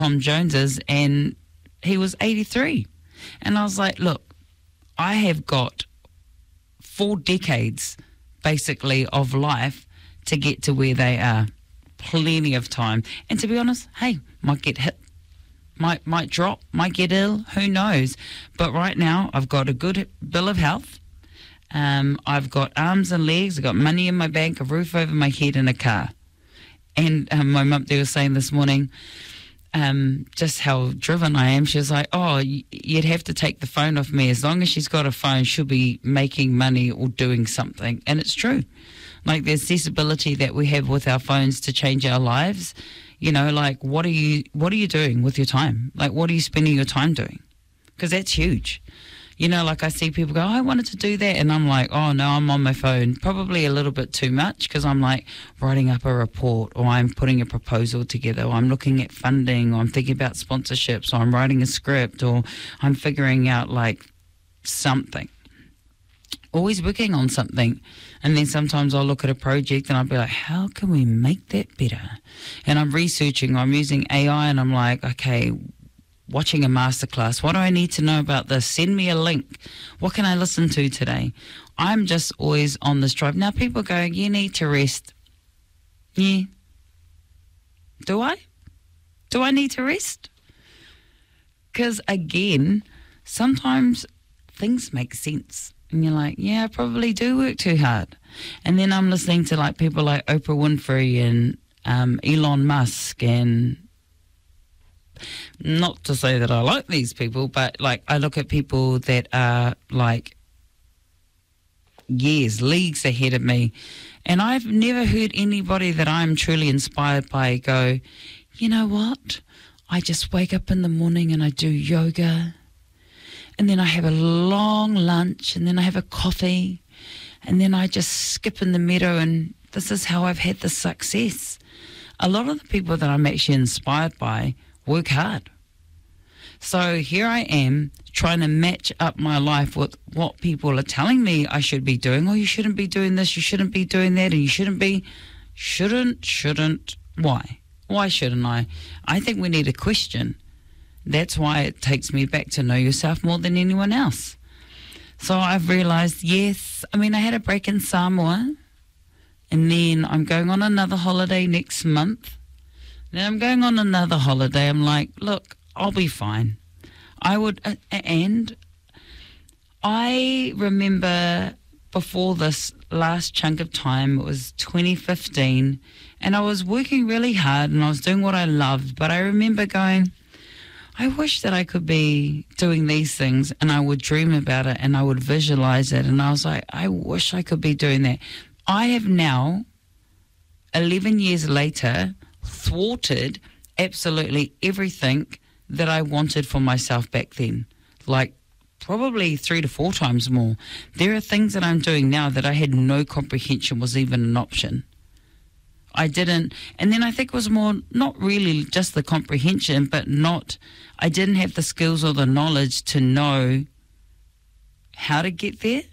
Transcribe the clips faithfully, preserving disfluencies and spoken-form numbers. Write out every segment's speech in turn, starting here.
Tom Jones's, and he was eighty-three. And I was like, look, I have got four decades, basically, of life to get to where they are. Plenty of time. And to be honest, hey, might get hit, might might drop, might get ill, who knows. But right now, I've got a good bill of health. Um, I've got arms and legs, I've got money in my bank, a roof over my head, and a car. And um, my mum, they was saying this morning, um, just how driven I am. She was like, oh, you'd have to take the phone off me. As long as she's got a phone, she'll be making money or doing something. And it's true. Like, the accessibility that we have with our phones to change our lives, you know, like, what are you, what are you doing with your time? Like, what are you spending your time doing? Because that's huge. You know, like, I see people go, oh, I wanted to do that. And I'm like, oh, no, I'm on my phone. Probably a little bit too much, because I'm like writing up a report, or I'm putting a proposal together, or I'm looking at funding, or I'm thinking about sponsorships, or I'm writing a script, or I'm figuring out like something. Always working on something. And then sometimes I'll look at a project and I'll be like, how can we make that better? And I'm researching, I'm using A I, and I'm like, okay, watching a masterclass. What do I need to know about this? Send me a link. What can I listen to today? I'm just always on this drive. Now, people go, you need to rest. Yeah. Do I? Do I need to rest? Because, again, sometimes things make sense. And you're like, yeah, I probably do work too hard. And then I'm listening to, like, people like Oprah Winfrey and um, Elon Musk, and not to say that I like these people, but like, I look at people that are like years, leagues ahead of me, and I've never heard anybody that I'm truly inspired by go, you know what, I just wake up in the morning and I do yoga, and then I have a long lunch, and then I have a coffee, and then I just skip in the meadow, and this is how I've had the success. A lot of the people that I'm actually inspired by work hard. So here I am trying to match up my life with what people are telling me I should be doing. Oh, you shouldn't be doing this, you shouldn't be doing that, and you shouldn't be... Shouldn't, shouldn't, why? Why shouldn't I? I think we need a question. That's why it takes me back to know yourself more than anyone else. So I've realised, yes, I mean, I had a break in Samoa, and then I'm going on another holiday next month. Then I'm going on another holiday. I'm like, look, I'll be fine. I would, uh, and I remember before this last chunk of time, it was twenty fifteen, and I was working really hard and I was doing what I loved, but I remember going, I wish that I could be doing these things, and I would dream about it and I would visualize it, and I was like, I wish I could be doing that. I have now, eleven years later, thwarted absolutely everything that I wanted for myself back then, like probably three to four times more. There are things that I'm doing now that I had no comprehension was even an option. I didn't, and then I think it was more, not really just the comprehension, but not, I didn't have the skills or the knowledge to know how to get there,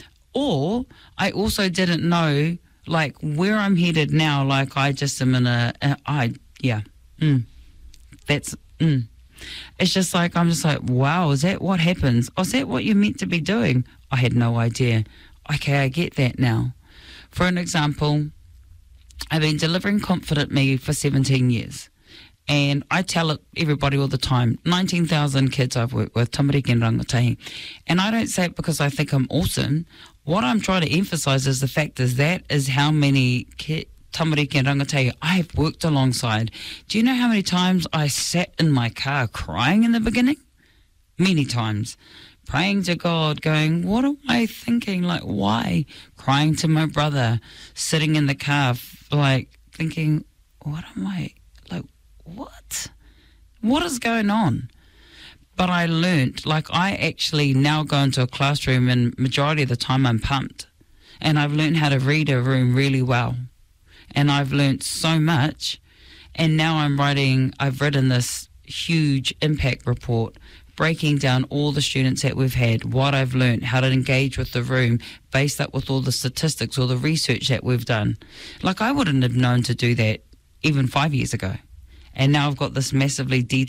or I also didn't know like where I'm headed now. Like, I just am in a, a I, yeah, mm, that's, mm. It's just like, I'm just like, wow, is that what happens? Oh, is that what you're meant to be doing? I had no idea. Okay, I get that now. For an example, I've been delivering Confident Me for seventeen years. And I tell it everybody all the time, nineteen thousand kids I've worked with, tamariki and rangatahi. And I don't say it because I think I'm awesome. What I'm trying to emphasize is the fact is that is how many ki- tamariki and rangatahi I have worked alongside. Do you know how many times I sat in my car crying in the beginning? Many times. Praying to God, going, what am I thinking? Like, why? Crying to my brother, sitting in the car, like, thinking, what am I, like, what? What is going on? But I learnt, like, I actually now go into a classroom and majority of the time I'm pumped. And I've learned how to read a room really well. And I've learnt so much. And now I'm writing, I've written this huge impact report, breaking down all the students that we've had, what I've learned, how to engage with the room, based up with all the statistics or the research that we've done. Like, I wouldn't have known to do that even five years ago. And now I've got this massively